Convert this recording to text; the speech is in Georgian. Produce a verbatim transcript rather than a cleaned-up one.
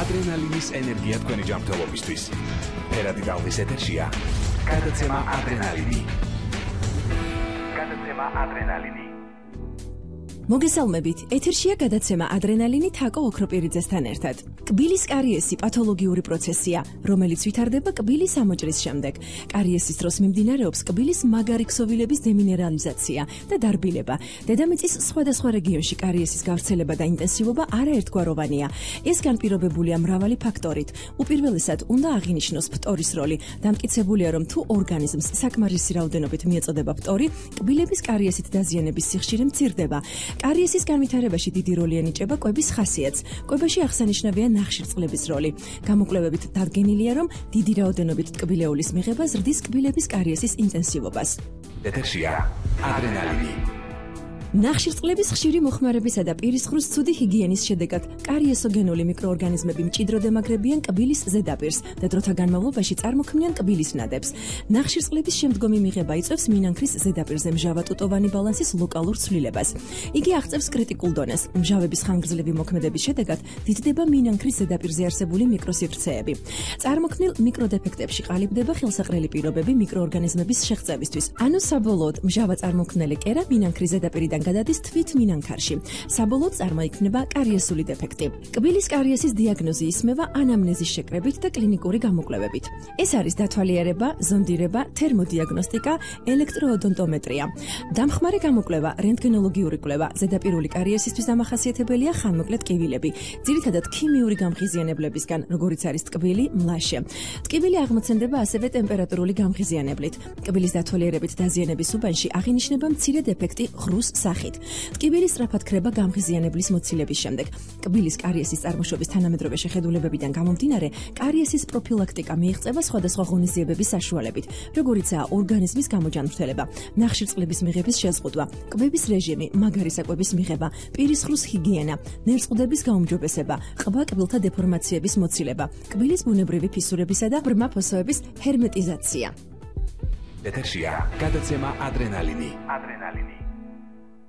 ადრენალინის ენერგია თქვენი ჯანმრთელობისთვის. ფერადი ტალღის ეთერშია გადაცემა ადრენალინი. გადაცემა ადრენალინი. მოგესალმებით, ეთერშია გადაცემა ადრენალინი თაკო ოქროპირიძესთან ერთად. კბილის კარიესი პათოლოგიური პროცესია, რომელიც ვითარდება კბილის ამოჭრის შემდეგ. კარიესის დროს მიმდინარეობს კბილის მაგარი ქსოვილების დემინერალიზაცია და დარბილება. დედამიწის სხვადასხვა რეგიონში კარიესის გავრცელება და ინტენსივობა არაერთგვაროვანია. ეს განპირობებულია მრავალი ფაქტორით. უპირველესად უნდა აღინიშნოს ფტორის როლი. დამტკიცებულია, რომ თუ ორგანიზმს საკმარისი რაოდენობით მიეწოდება ფტორი, კბილების კარიესით დაზიანების სიხშირე მცირდება. კარიესის განვითარებაში დიდი როლი ენიჭება კვების ხასიათს. კვებაში აღსანიშნავია ნახშირწყლების როლი. გამოკვლევებით დადგენილია, რომ დიდი რაოდენობით ტკბილეულის მიღება ზრდის კბილების კარიესის ინტენსივობას. ეთერშია ადრენალინი. ნახშირწყლების ხშირი მოხმარებისა და პირისხრის ცუდი ჰიგიენის შედეგად კარიესოგენული მიკროორგანიზმები მჭიდროდ ემაგრებიან კბილის ზედაპირს და დროთა განმავლობაში წარმოქმნიან კბილის ნადებს. ნახშირწყლების შემდგომი მიღება იწვევს მინანქრის ზედაპირზე მჟავა-ტუტოვანი ბალანსის ლოკალურ ცვლილებას. იგი აღწევს კრიტიკულ დონეს. მჟავების ხანგრძლივი მოქმედების შედეგად დიდდება მინანქრის ზედაპირზე არსებული მიკროსივრცეები. წარმოქმნილ მიკროდეფექტებში ყალიბდება ხელსაყრელი პირობები მიკროორგანიზმების შეღწევისთვის. ანუ საბოლოოდ მჟავა წარმოქმნელი კერა მინანქრის ზედაპირიდან გადადის თვით მინანქარში. საბოლოოდ წარმოიქმნება კარიესული დეფექტი. კბილის კარიესის დიაგნოზი ისმევა ანამნეზის შეკრებით და კლინიკური გამოკვლევებით. ეს არის დათვალიერება, ზონდირება, თერმოდიაგნოსტიკა, ელექტროოდონტომეტრია. დამხმარე გამოკვლევა, რენტგენოლოგიური კვლევა, ზედაპირული კარიესისთვის დამახასიათებელია ხანმოკლე ტკივილები, ძირითადად ქიმიური გამღიზიანებლებისგან, როგორიც არის ტკბილი, მლაშე. ტკივილი აღმოცენდება ასევე ტემპერატურული გამღიზიანებლით. კბილის დათვალიერებით დაზიანების უბანში აღინიშნება მცირე დეფექტი ღრუს სახით. ტკივილი სწრაფად ქრება გამღიზიანებლის მოცილების შემდეგ. კბილის კარიესის წარმოშობის თანამედროვე შეხედულებებიდან გამომდინარე, კარიესის პროფილაქტიკა მიიღწევა სხვადასხვა ღონისძიებების საშუალებით, როგორიცაა ორგანიზმის გამოჯანმრთელება, ნახშირწყლების მიღების შეზღუდვა, კვების რეჟიმი, მაგარი საკვების მიღება, პირისხრის ჰიგიენა, ნერწყვდების გაუმჯობესება, ყბა კბილთა დეფორმაციების მოცილება, კბილის ბუნებრივი ფისურებისა და ბრმა ფოსოების ჰერმეტიზაცია. ეთერშია გადაცემა ადრენალინი. ადრენალინი.